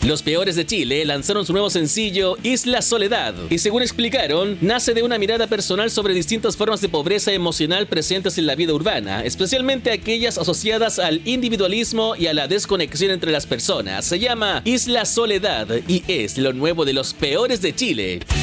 Los Peores de Chile lanzaron su nuevo sencillo Isla Soledad y, según explicaron, nace de una mirada personal sobre distintas formas de pobreza emocional presentes en la vida urbana, especialmente aquellas asociadas al individualismo y a la desconexión entre las personas. Se llama Isla Soledad y es lo nuevo de Los Peores de Chile.